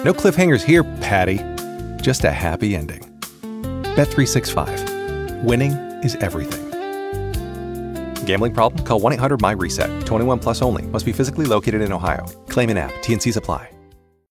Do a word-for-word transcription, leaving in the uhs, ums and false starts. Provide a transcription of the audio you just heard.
No cliffhangers here, Patty. Just a happy ending. Bet three sixty-five. Winning is everything. Gambling problem? Call one eight hundred M Y RESET. twenty-one plus only. Must be physically located in Ohio. Claim in app. T N Cs apply.